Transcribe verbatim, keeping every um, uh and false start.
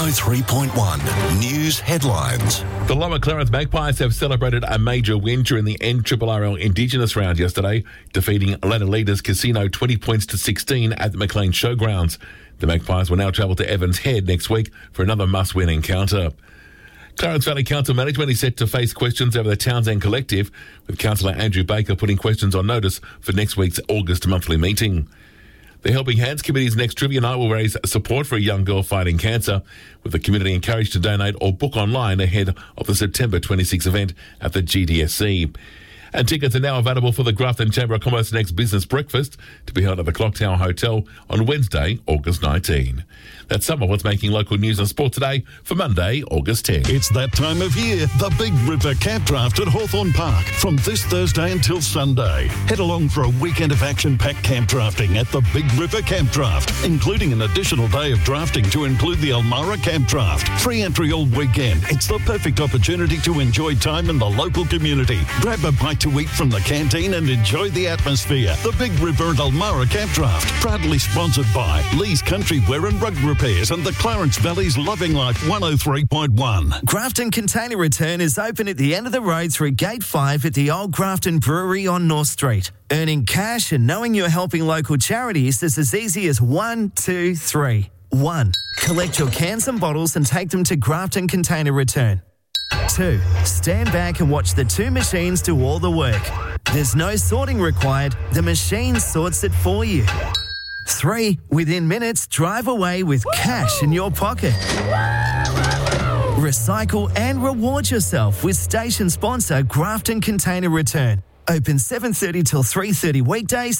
oh three point one News Headlines. The Lower Clarence Magpies have celebrated a major win during the N R R L Indigenous round yesterday, defeating ladder leaders Casino twenty points to sixteen at the McLean Showgrounds. The Magpies will now travel to Evans Head next week for another must-win encounter. Clarence Valley Council management is set to face questions over the Townsend Collective, with Councillor Andrew Baker putting questions on notice for next week's August monthly meeting. The Helping Hands Committee's next trivia night will raise support for a young girl fighting cancer, with the community encouraged to donate or book online ahead of the September twenty-sixth event at the G D S C. And tickets are now available for the Grafton Chamber of Commerce next business breakfast to be held at the Clock Tower Hotel on Wednesday, August nineteenth. That's some of what's making local news and sport today for Monday, August tenth. It's that time of year, the Big River Camp Draft at Hawthorn Park, from this Thursday until Sunday. Head along for a weekend of action-packed camp drafting at the Big River Camp Draft, including an additional day of drafting to include the Elmara Camp Draft. Free entry all weekend. It's the perfect opportunity to enjoy time in the local community. Grab a bite to eat from the canteen and enjoy the atmosphere. The Big River and Elmara Camp Draft, proudly sponsored by Lee's Country Wear and Rug Repairs and the Clarence Valley's Loving Life one oh three point one. Grafton Container Return is open at the end of the road through Gate five at the Old Grafton Brewery on North Street. Earning cash and knowing you're helping local charities is as easy as one, two, three. One, collect your cans and bottles and take them to Grafton Container Return. Two, stand back and watch the two machines do all the work. There's no sorting required. The machine sorts it for you. Three, within minutes, drive away with cash in your pocket. Recycle and reward yourself with station sponsor Grafton Container Return. Open seven thirty till three thirty weekdays,